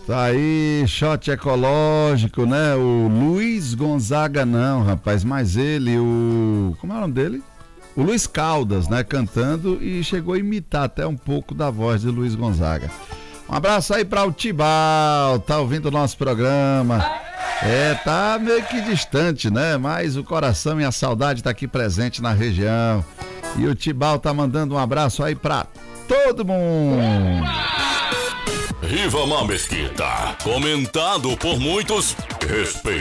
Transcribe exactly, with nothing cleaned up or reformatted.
Tá aí, shot ecológico, né? O Luiz Gonzaga não, rapaz, mas ele, o... como é o nome dele? O Luiz Caldas, né? Cantando e chegou a imitar até um pouco da voz de Luiz Gonzaga. Um abraço aí para o Tibal, tá ouvindo o nosso programa. É, tá meio que distante, né? Mas o coração e a saudade tá aqui presente na região. E o Tibal tá mandando um abraço aí para todo mundo. Rivamar Mesquita, comentado por muitos, respeito.